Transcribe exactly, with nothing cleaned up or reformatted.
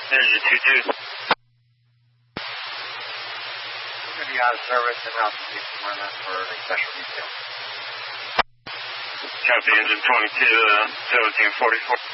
Engine two two. We're going to be out of service and out to see someone for a special detail. Copy, engine twenty-two, uh, seventeen forty-four.